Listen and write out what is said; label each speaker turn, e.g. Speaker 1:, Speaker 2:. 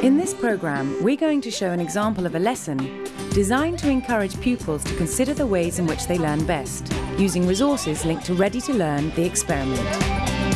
Speaker 1: In this programme, we're going to show an example of a lesson designed to encourage pupils to consider the ways in which they learn best, using resources linked to Ready to Learn, the experiment.